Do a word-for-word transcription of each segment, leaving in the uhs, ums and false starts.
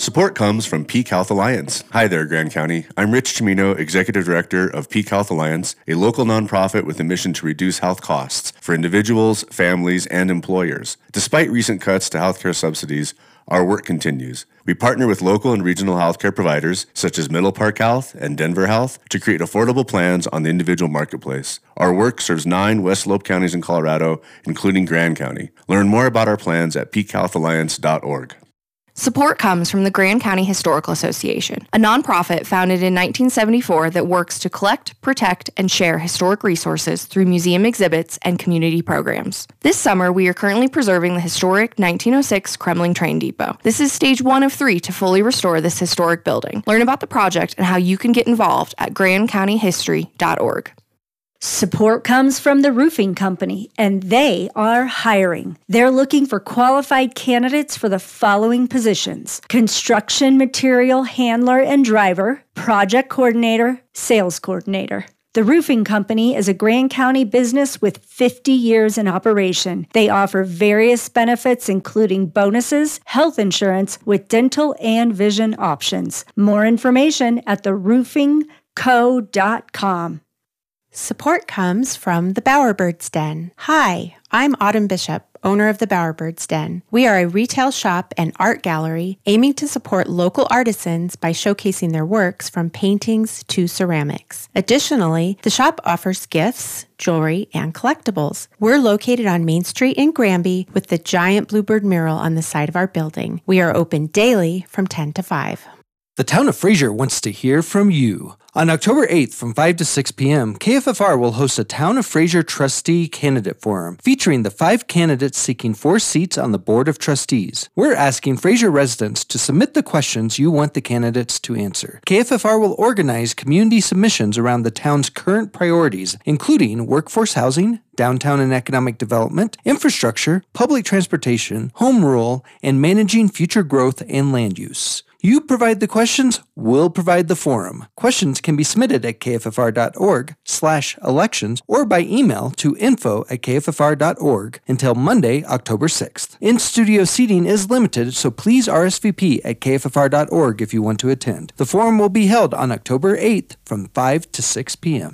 Support comes from Peak Health Alliance. Hi there, Grand County. I'm Rich Chimino, Executive Director of Peak Health Alliance, a local nonprofit with a mission to reduce health costs for individuals, families, and employers. Despite recent cuts to healthcare subsidies, our work continues. We partner with local and regional healthcare providers, such as Middle Park Health and Denver Health, to create affordable plans on the individual marketplace. Our work serves nine West Slope counties in Colorado, including Grand County. Learn more about our plans at peak health alliance dot org. Support comes from the Grand County Historical Association, a nonprofit founded in nineteen seventy-four that works to collect, protect, and share historic resources through museum exhibits and community programs. This summer, we are currently preserving the historic nineteen oh six Kremling Train Depot. This is stage one of three to fully restore this historic building. Learn about the project and how you can get involved at grand county history dot org. Support comes from the roofing company, and they are hiring. They're looking for qualified candidates for the following positions: construction material handler and driver, project coordinator, sales coordinator. The roofing company is a Grand County business with fifty years in operation. They offer various benefits, including bonuses, health insurance with dental and vision options. More information at the roofing co dot com. Support comes from the Bowerbirds Den. Hi, I'm Autumn Bishop, owner of the Bowerbirds Den. We are a retail shop and art gallery aiming to support local artisans by showcasing their works from paintings to ceramics. Additionally, the shop offers gifts, jewelry, and collectibles. We're located on Main Street in Granby with the giant bluebird mural on the side of our building. We are open daily from ten to five. The town of Fraser wants to hear from you. On October eighth from five to six p.m., K F F R will host a Town of Fraser Trustee Candidate Forum featuring the five candidates seeking four seats on the Board of Trustees. We're asking Fraser residents to submit the questions you want the candidates to answer. K F F R will organize community submissions around the town's current priorities, including workforce housing, downtown and economic development, infrastructure, public transportation, home rule, and managing future growth and land use. You provide the questions, we'll provide the forum. Questions can be submitted at k f f r dot org slash elections or by email to info at k f f r dot org until Monday, October sixth. In-studio seating is limited, so please R S V P at k f f r dot org if you want to attend. The forum will be held on October eighth from five to six p.m.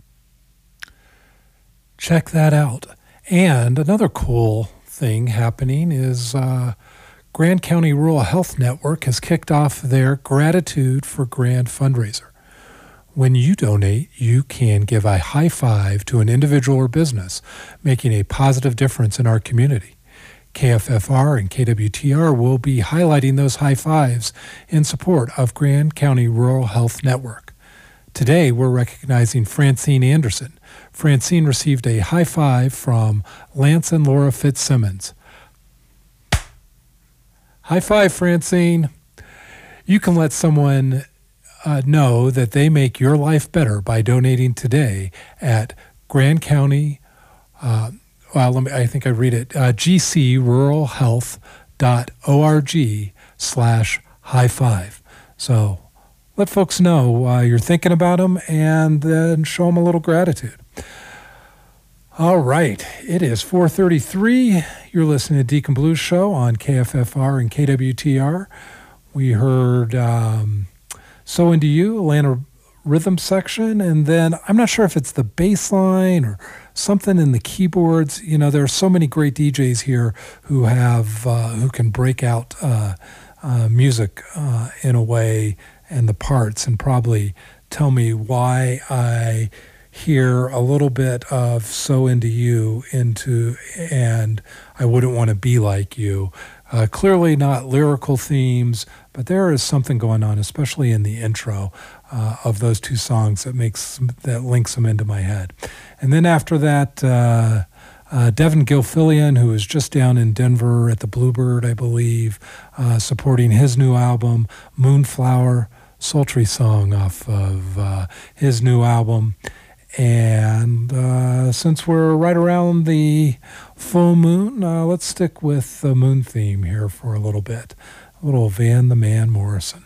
Check that out. And another cool thing happening is uh, Grand County Rural Health Network has kicked off their Gratitude for Grand fundraiser. When you donate, you can give a high five to an individual or business, making a positive difference in our community. K F F R and K W T R will be highlighting those high fives in support of Grand County Rural Health Network. Today, we're recognizing Francine Anderson. Francine received a high five from Lance and Laura Fitzsimmons. High five, Francine. You can let someone uh, know that they make your life better by donating today at Grand County, uh, well, let me, I think I read it, uh, g c rural health dot org slash high five. So let folks know uh, you're thinking about them and then show them a little gratitude. All right, it is four thirty-three. You're listening to Deacon Blues Show on K F F R and K W T R. We heard um, So Into You, Atlanta Rhythm section, and then I'm not sure if it's the bass line or something in the keyboards. You know, there are so many great D Js here who have uh, who can break out uh, uh, music uh, in a way and the parts and probably tell me why I hear a little bit of So Into You into and I Wouldn't Want to Be Like You. Uh, clearly not lyrical themes, but there is something going on, especially in the intro uh, of those two songs that makes that links them into my head. And then after that, uh, uh, Devin Gilfillian, who is just down in Denver at the Bluebird, I believe, uh, supporting his new album, Moonflower, sultry song off of uh, his new album. And uh, since we're right around the full moon, uh, let's stick with the moon theme here for a little bit. A little Van the Man Morrison.